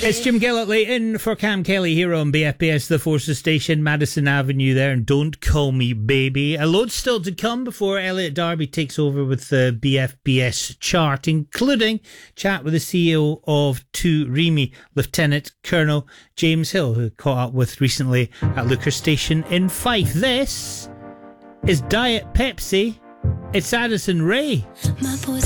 It's Jim Gillitley in for Cam Kelly here on BFBS, the Forces Station, Madison Avenue there, and Don't Call Me Baby. A load still to come before Elliot Darby takes over with the BFBS chart, including chat with the CEO of 2 Remy, Lieutenant Colonel James Hill, who caught up with recently at Looker Station in Fife. This is Diet Pepsi. It's Addison Rae.